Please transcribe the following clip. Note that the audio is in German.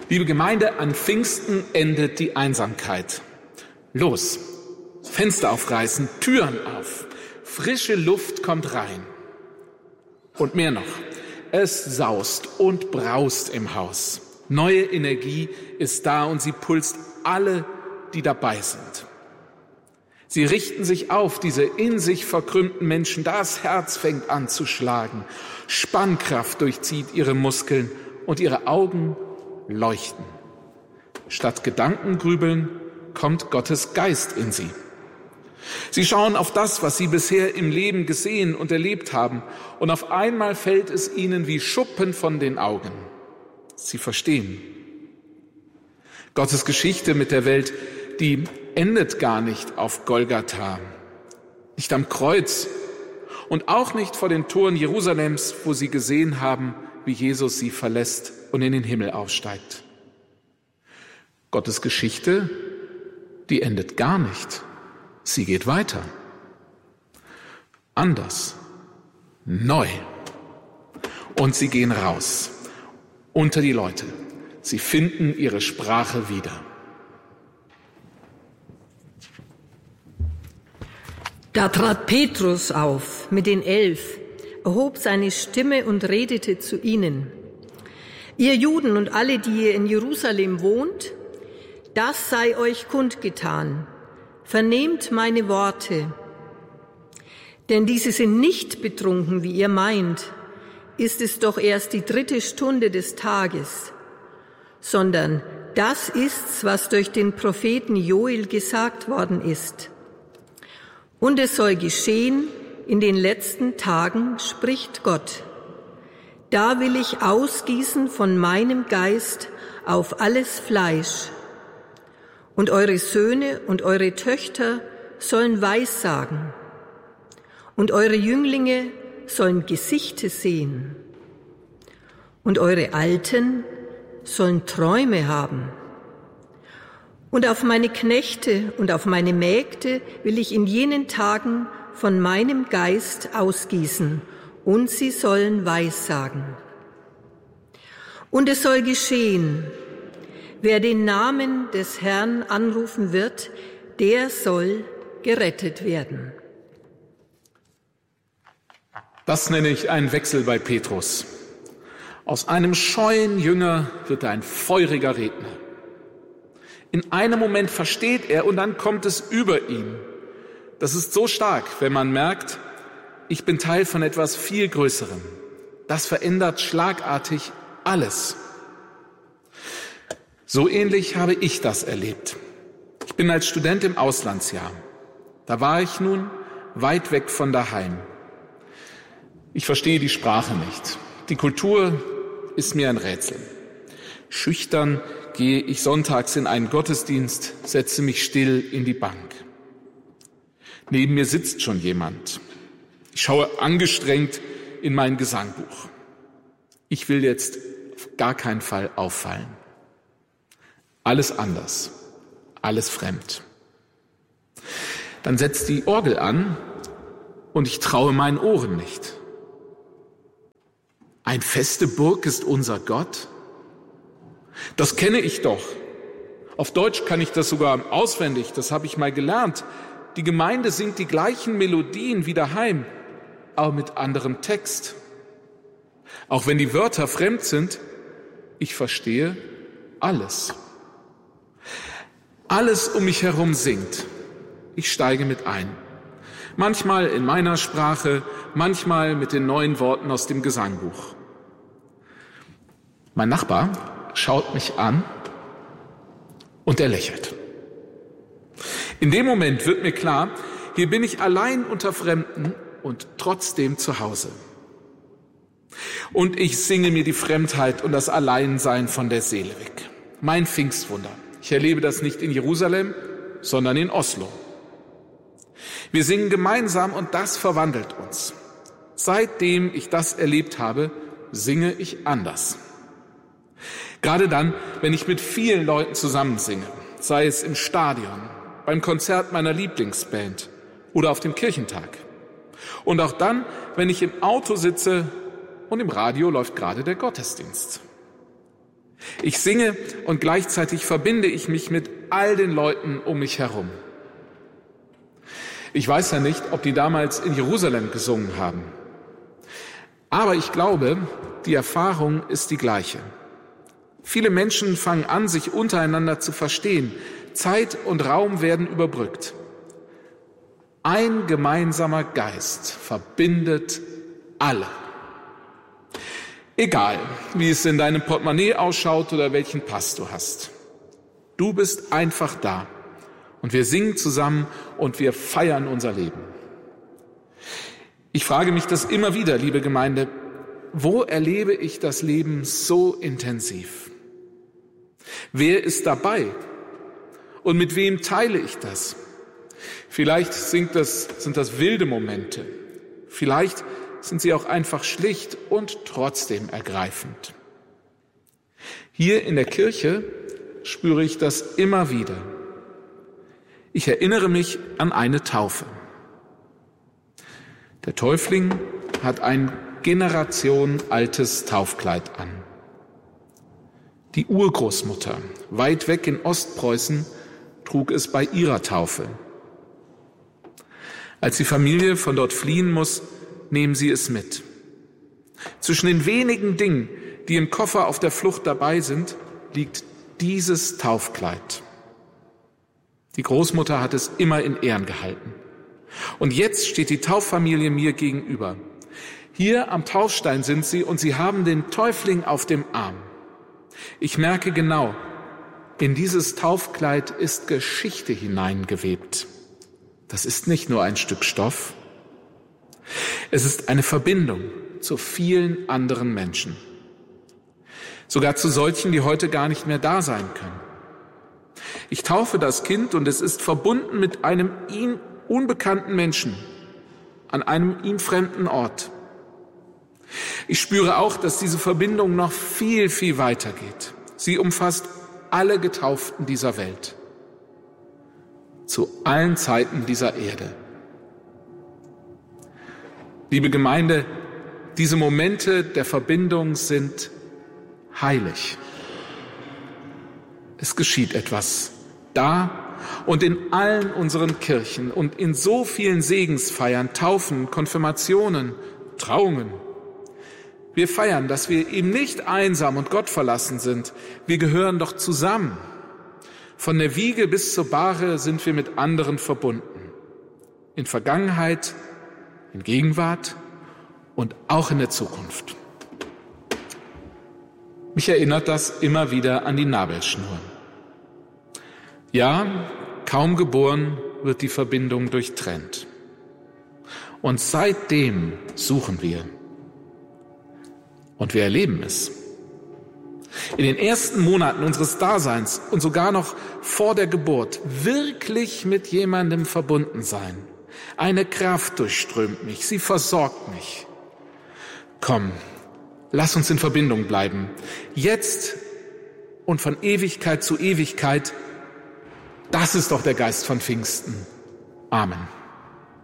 Liebe Gemeinde, an Pfingsten endet die Einsamkeit. Los, Fenster aufreißen, Türen auf, frische Luft kommt rein. Und mehr noch, es saust und braust im Haus. Neue Energie ist da und sie pulst alle, die dabei sind. Sie richten sich auf, diese in sich verkrümmten Menschen. Das Herz fängt an zu schlagen. Spannkraft durchzieht ihre Muskeln und ihre Augen leuchten. Statt Gedankengrübeln kommt Gottes Geist in sie. Sie schauen auf das, was sie bisher im Leben gesehen und erlebt haben, und auf einmal fällt es ihnen wie Schuppen von den Augen. Sie verstehen. Gottes Geschichte mit der Welt, die endet gar nicht auf Golgatha, nicht am Kreuz und auch nicht vor den Toren Jerusalems, wo sie gesehen haben, wie Jesus sie verlässt und in den Himmel aufsteigt. Gottes Geschichte, die endet gar nicht. Sie geht weiter. Anders. Neu. Und sie gehen raus. Unter die Leute. Sie finden ihre Sprache wieder. Da trat Petrus auf mit den 11, erhob seine Stimme und redete zu ihnen. Ihr Juden und alle, die ihr in Jerusalem wohnt, das sei euch kundgetan. Vernehmt meine Worte. Denn diese sind nicht betrunken, wie ihr meint, ist es doch erst die 3. Stunde des Tages, sondern das ist's, was durch den Propheten Joel gesagt worden ist. Und es soll geschehen in den letzten Tagen, spricht Gott. Da will ich ausgießen von meinem Geist auf alles Fleisch. Und eure Söhne und eure Töchter sollen Weissagen. Und eure Jünglinge sollen Gesichte sehen. Und eure Alten sollen Träume haben. Und auf meine Knechte und auf meine Mägde will ich in jenen Tagen von meinem Geist ausgießen, und sie sollen Weissagen. Und es soll geschehen, wer den Namen des Herrn anrufen wird, der soll gerettet werden. Das nenne ich einen Wechsel bei Petrus. Aus einem scheuen Jünger wird er ein feuriger Redner. In einem Moment versteht er und dann kommt es über ihn. Das ist so stark, wenn man merkt, ich bin Teil von etwas viel Größerem. Das verändert schlagartig alles. So ähnlich habe ich das erlebt. Ich bin als Student im Auslandsjahr. Da war ich nun weit weg von daheim. Ich verstehe die Sprache nicht. Die Kultur ist mir ein Rätsel. Schüchtern gehe ich sonntags in einen Gottesdienst, setze mich still in die Bank. Neben mir sitzt schon jemand. Ich schaue angestrengt in mein Gesangbuch. Ich will jetzt auf gar keinen Fall auffallen. Alles anders, alles fremd. Dann setzt die Orgel an und ich traue meinen Ohren nicht. Ein feste Burg ist unser Gott? Das kenne ich doch. Auf Deutsch kann ich das sogar auswendig, das habe ich mal gelernt. Die Gemeinde singt die gleichen Melodien wie daheim, aber mit anderem Text. Auch wenn die Wörter fremd sind, ich verstehe alles. Alles um mich herum singt. Ich steige mit ein. Manchmal in meiner Sprache, manchmal mit den neuen Worten aus dem Gesangbuch. Mein Nachbar schaut mich an und er lächelt. In dem Moment wird mir klar, hier bin ich allein unter Fremden und trotzdem zu Hause. Und ich singe mir die Fremdheit und das Alleinsein von der Seele weg. Mein Pfingstwunder. Ich erlebe das nicht in Jerusalem, sondern in Oslo. Wir singen gemeinsam und das verwandelt uns. Seitdem ich das erlebt habe, singe ich anders. Gerade dann, wenn ich mit vielen Leuten zusammen singe, sei es im Stadion, beim Konzert meiner Lieblingsband oder auf dem Kirchentag. Und auch dann, wenn ich im Auto sitze und im Radio läuft gerade der Gottesdienst. Ich singe und gleichzeitig verbinde ich mich mit all den Leuten um mich herum. Ich weiß ja nicht, ob die damals in Jerusalem gesungen haben. Aber ich glaube, die Erfahrung ist die gleiche. Viele Menschen fangen an, sich untereinander zu verstehen. Zeit und Raum werden überbrückt. Ein gemeinsamer Geist verbindet alle. Egal, wie es in deinem Portemonnaie ausschaut oder welchen Pass du hast. Du bist einfach da und wir singen zusammen und wir feiern unser Leben. Ich frage mich das immer wieder, liebe Gemeinde, wo erlebe ich das Leben so intensiv? Wer ist dabei? Und mit wem teile ich das? Vielleicht sind das wilde Momente. Vielleicht sind sie auch einfach schlicht und trotzdem ergreifend. Hier in der Kirche spüre ich das immer wieder. Ich erinnere mich an eine Taufe. Der Täufling hat ein generationenaltes Taufkleid an. Die Urgroßmutter, weit weg in Ostpreußen, trug es bei ihrer Taufe. Als die Familie von dort fliehen muss, nehmen sie es mit. Zwischen den wenigen Dingen, die im Koffer auf der Flucht dabei sind, liegt dieses Taufkleid. Die Großmutter hat es immer in Ehren gehalten. Und jetzt steht die Tauffamilie mir gegenüber. Hier am Taufstein sind sie und sie haben den Täufling auf dem Arm. Ich merke genau, in dieses Taufkleid ist Geschichte hineingewebt. Das ist nicht nur ein Stück Stoff. Es ist eine Verbindung zu vielen anderen Menschen. Sogar zu solchen, die heute gar nicht mehr da sein können. Ich taufe das Kind und es ist verbunden mit einem ihm unbekannten Menschen an einem ihm fremden Ort. Ich spüre auch, dass diese Verbindung noch viel, viel weiter geht. Sie umfasst alle Getauften dieser Welt. Zu allen Zeiten dieser Erde. Liebe Gemeinde, diese Momente der Verbindung sind heilig. Es geschieht etwas da und in allen unseren Kirchen und in so vielen Segensfeiern, Taufen, Konfirmationen, Trauungen. Wir feiern, dass wir eben nicht einsam und gottverlassen sind. Wir gehören doch zusammen. Von der Wiege bis zur Bahre sind wir mit anderen verbunden. In Vergangenheit, in Gegenwart und auch in der Zukunft. Mich erinnert das immer wieder an die Nabelschnur. Ja, kaum geboren wird die Verbindung durchtrennt. Und seitdem suchen wir. Und wir erleben es. In den ersten Monaten unseres Daseins und sogar noch vor der Geburt wirklich mit jemandem verbunden sein. Eine Kraft durchströmt mich, sie versorgt mich. Komm, lass uns in Verbindung bleiben. Jetzt und von Ewigkeit zu Ewigkeit. Das ist doch der Geist von Pfingsten. Amen.